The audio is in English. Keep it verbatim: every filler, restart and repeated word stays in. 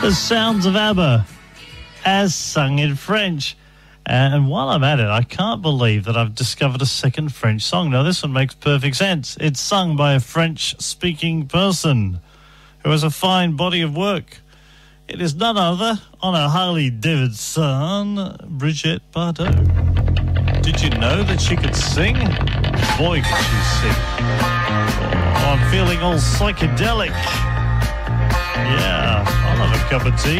The sounds of ABBA as sung in French. And while I'm at it, I can't believe that I've discovered a second French song. Now, this one makes perfect sense. It's sung by a French-speaking person who has a fine body of work. It is none other, on a Harley Davidson, Brigitte Bardot. Did you know that she could sing? Boy, could she sing. Oh, I'm feeling all psychedelic. Yeah, I'll have a cup of tea.